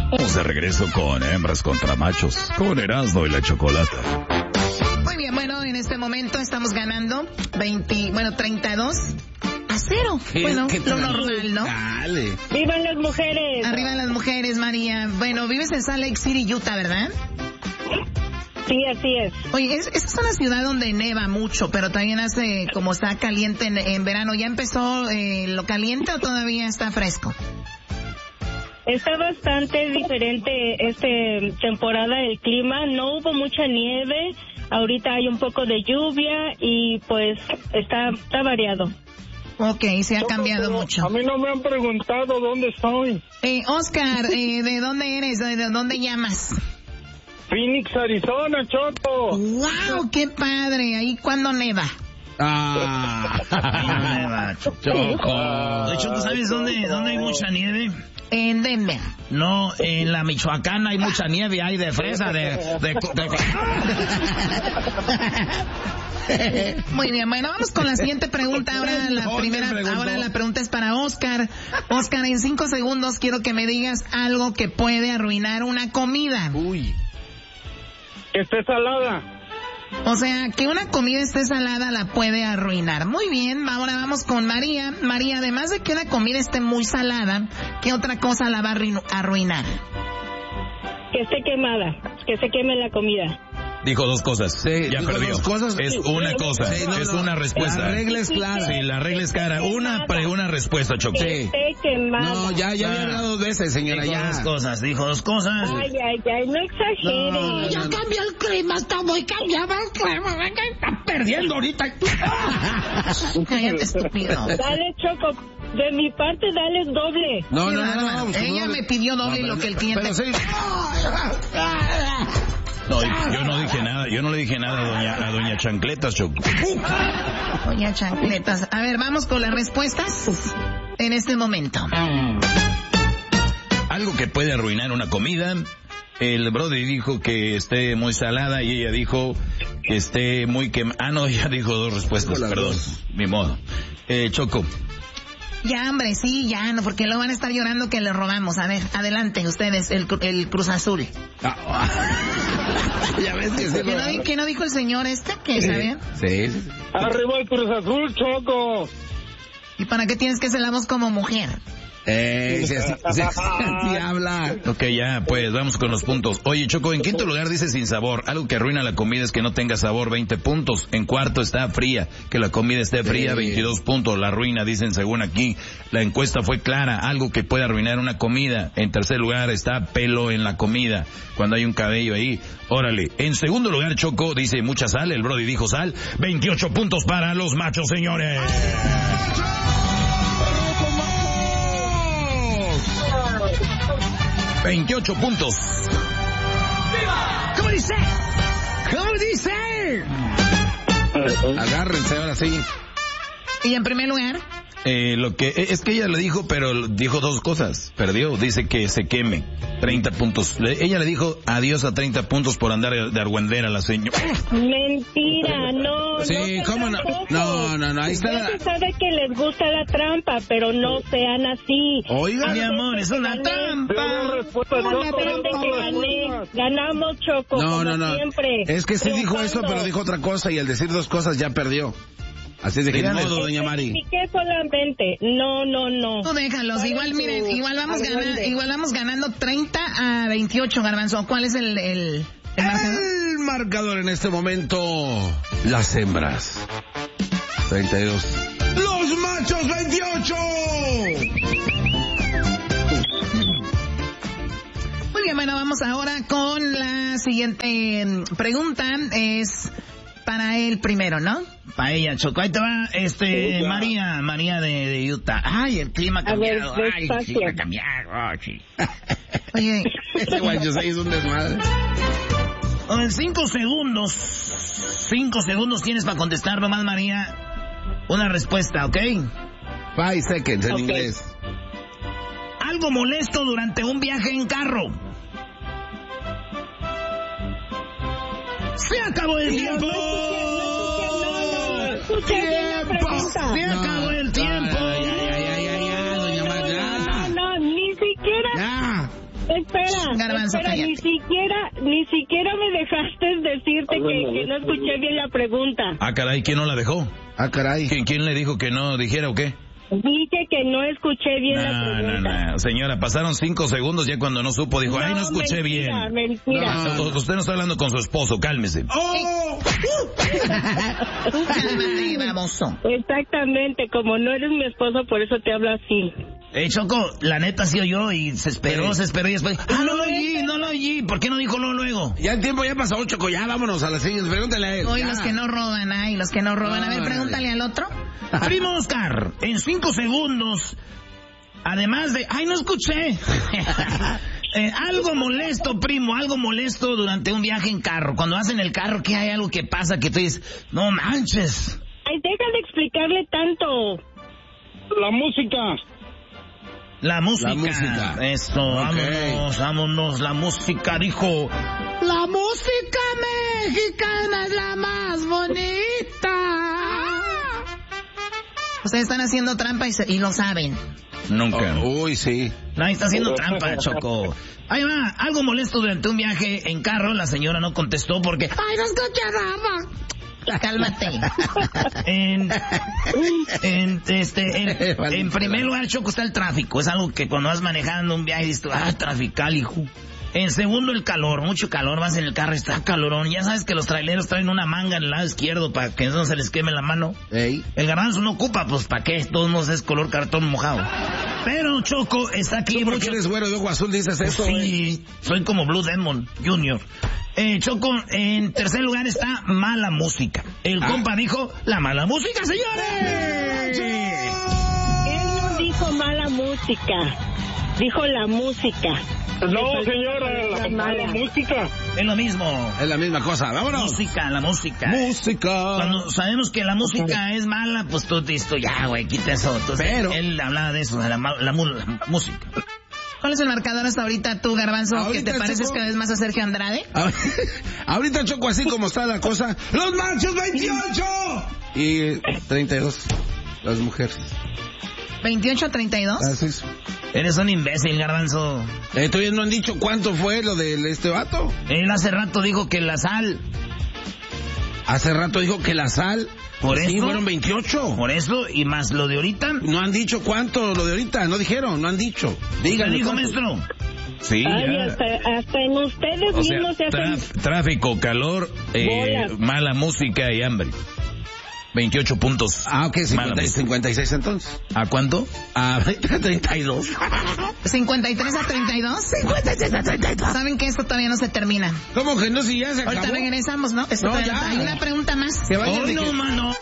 Vamos de regreso con hembras contra machos, con Erasmo y la Chocolata. Muy bien, bueno, en este momento estamos ganando 32-0. Bueno, lo normal, ¿no? Dale. ¡Vivan las mujeres! Arriba las mujeres, María. Bueno, vives en Salt Lake City, Utah, ¿verdad? Sí, así es. Oye, esa es una ciudad donde neva mucho, pero también hace como está caliente en verano. ¿Ya empezó lo caliente o todavía está fresco? Está bastante diferente esta temporada el clima. No hubo mucha nieve. Ahorita hay un poco de lluvia y pues está variado. Ok, se ha cambiado mucho. A mí no me han preguntado dónde estoy. Oscar, ¿de dónde eres? ¿De dónde llamas? Phoenix, Arizona, Choco. ¡Wow! ¡Qué padre! ¿Ahí cuándo neva? Choco. De hecho, ¿tú sabes dónde hay mucha nieve? En Denver. No, en la Michoacana hay mucha nieve, hay de fresa, Muy bien, bueno, vamos con la siguiente pregunta. Ahora la pregunta es para Oscar. Oscar, en 5 segundos quiero que me digas algo que puede arruinar una comida. Uy. Que esté salada. O sea, que una comida esté salada la puede arruinar. Muy bien, ahora vamos con María. María, además de que una comida esté muy salada, ¿qué otra cosa la va a arruinar? Que esté quemada, que se queme la comida. Dijo 2 cosas. Sí, ya perdió. 2 cosas. Es una cosa. Sí, es una respuesta. La regla es clara. Sí, la regla es clara. Una respuesta, Choco. Sí. Esté quemada. No, ya había hablado 2 veces, señora. Dijo Ya. 2 cosas, dijo 2 cosas. Ay, no exagere. No. Ya cambió el clima, está muy cambiado el clima. Está perdiendo ahorita. Cállate, estúpido. Dale, Choco. De mi parte, dale doble. No. Ella me pidió doble lo que el cliente. Pero sí. No, yo no dije nada. Yo no le dije nada a doña Chancletas, Choco. Doña Chancletas. A ver, vamos con las respuestas en este momento. Algo que puede arruinar una comida. El Brody dijo que esté muy salada y ella dijo que esté muy quemada. No, ella dijo 2 respuestas, perdón. Ni modo. Choco. Ya, hombre, sí, ya, no, porque lo van a estar llorando que le robamos. A ver, adelante, ustedes, el Cruz Azul. Ya ves que sí. ¿Qué no dijo el señor ¿Qué sabe? Sí. Arriba el Cruz Azul, Choco. ¿Y para qué tienes que hacer la voz como mujer? Sí habla. Ok, ya, pues vamos con los puntos. Oye, Choco, en quinto lugar dice sin sabor. Algo que arruina la comida es que no tenga sabor, 20 puntos. En cuarto está fría, que la comida esté fría, 22 puntos. La arruina, dicen según aquí. La encuesta fue clara. Algo que puede arruinar una comida. En tercer lugar está pelo en la comida, cuando hay un cabello ahí. Órale. En segundo lugar, Choco, dice mucha sal. El Brody dijo sal. 28 puntos para los machos, señores. 28 puntos. ¿Cómo dice? ¿Cómo dice? Agárrense ahora sí. ¿Y en primer lugar? Lo que es que ella le dijo, pero dijo 2 cosas. Perdió, dice que se queme. 30 puntos. Ella le dijo adiós a 30 puntos por andar de argüendera a la señora. Mentira, no. Sí, ¿cómo no? No, ahí está. Ya se sabe que les gusta la trampa, pero no sean así. Oiga, Mi amor, es una trampa. Ganamos, Choco. No. Siempre. Es que sí dijo eso, pero dijo otra cosa y al decir 2 cosas ya perdió. Así es de que no, doña Mari. Expliqué solamente. No. No, déjalos. Igual, miren, igual vamos ganando 30-28, Garbanzo. ¿Cuál es el marcador? El marcador en este momento, las hembras. 32. ¡Los machos, 28! Muy bien, bueno, vamos ahora con la siguiente pregunta. Es para el primero, ¿no? Para ella, Choco. Ahí te va, María de Utah. Ay, el clima ha cambiado. Ay, sí, ha cambiado. Oh, sí. Oye, Ese guacho se hizo un desmadre. En 5 segundos. 5 segundos tienes para contestar nomás, María. Una respuesta, ¿ok? 5 seconds en inglés. Algo molesto durante un viaje en carro. ¡Se acabó el tiempo! ¡Se acabó el tiempo! Ya, doña Mari. No, ni siquiera. Ya. Espera, Garbanzo, espera, ni siquiera me dejaste decirte que no escuché bien la pregunta. Ah, caray, ¿quién no la dejó? Ah, caray. ¿Quién le dijo que no dijera o qué? Dije que no escuché bien la pregunta. No. Señora, pasaron 5 segundos ya cuando no supo, dijo, ay, no escuché bien. Mentira. Usted no está hablando con su esposo, cálmese. ¡Oh! Tú cálmate, baboso. Exactamente, como no eres mi esposo, por eso te hablo así. Choco, la neta sí oyó y se esperó y después... no lo oí. ¿Por qué no dijo luego? Ya el tiempo ya pasó, Choco, ya vámonos a la siguiente. Pregúntale a él. Hoy ya. los que no roban, los que no roban. A ver, pregúntale al otro. Primo Oscar, en 5 segundos, además de... ¡Ay, no escuché! Algo molesto, primo, algo molesto durante un viaje en carro. Cuando vas en el carro, ¿qué hay algo que pasa que tú dices, no manches? Ay, deja de explicarle tanto. La música. La música. Esto, Okay. vámonos, la música, dijo. La música mexicana es la más bonita. Ustedes están haciendo trampa y lo saben. Nunca. Uy, sí. Nadie está haciendo trampa, Choco. Ahí va, algo molesto durante un viaje en carro, la señora no contestó porque... ¡Ay, no escuché nada! Cálmate. En primer lugar, Choco, está el tráfico. Es algo que cuando vas manejando un viaje dices tú, trafical, hijo. En segundo, el calor, mucho calor, vas en el carro, está calorón. Ya sabes que los traileros traen una manga en el lado izquierdo para que no se les queme la mano. Ey. El garbanzo no ocupa, pues ¿para qué? Todos nos es color cartón mojado. Pero Choco está aquí. ¿Tú por qué eres güero de ojo azul dices eso? Sí, soy como Blue Demon Jr. Choco, en tercer lugar está mala música. El compa dijo, la mala música, señores. Él no dijo mala música, dijo la música. No, señora, la mala música. Es lo mismo. Es la misma cosa, vámonos. La música. Música. Cuando sabemos que la música es mala, pues tú dices, ya, güey, quita eso. Entonces, pero él hablaba de eso, de la música. ¿Cuál es el marcador hasta ahorita tú, Garbanzo? Ahorita, ¿Que te pareces Choco, cada vez más a Sergio Andrade? Ahorita, Choco, así como está la cosa. ¡Los machos 28! Y 32, las mujeres. 28-32. Así es. Eres un imbécil, Garbanzo. Todavía no han dicho cuánto fue lo de este vato. Él hace rato dijo que la sal. Hace rato dijo que la sal. Por sí, eso. fueron 28. Por eso, y más lo de ahorita. No han dicho cuánto lo de ahorita, no dijeron, no han dicho. ¿Qué Díganme dijo, cuánto. maestro? Sí, Ay, ya. hasta en ustedes O sea, mismos se hacen... tráfico, calor, Bolas. mala música y hambre. 28 puntos. Ah, ok, Mala música. 56 entonces. ¿A cuánto? Ah, 32. 53-32. 56-32. Saben que esto todavía no se termina. ¿Cómo que no? Si ya se acabó. Ahorita regresamos, ¿no? No, ya. Hay una pregunta más. Que vayan Hoy de no, que- mano.